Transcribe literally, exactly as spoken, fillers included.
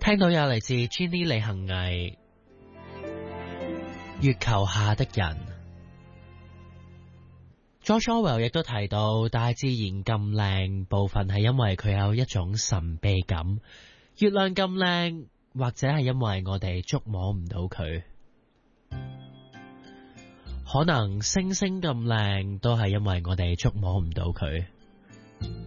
聽到有嚟自 Jenny 李恒毅月球下的人。 George Orwell 亦都提到大自然咁靚，部分係因為佢有一種神秘感。月亮咁靚，或者係因為我哋觸摸唔到佢，可能星星咁靚都係因為我哋觸摸唔到佢。